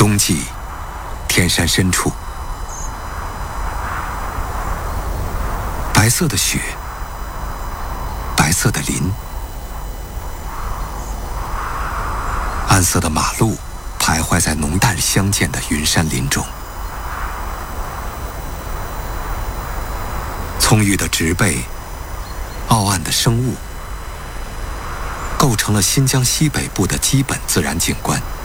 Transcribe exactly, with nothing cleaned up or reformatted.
冬季，天山深处，白色的雪，白色的林，暗色的马路徘徊在浓淡相间的云山林中。葱郁的植被，傲岸的生物，构成了新疆西北部的基本自然景观。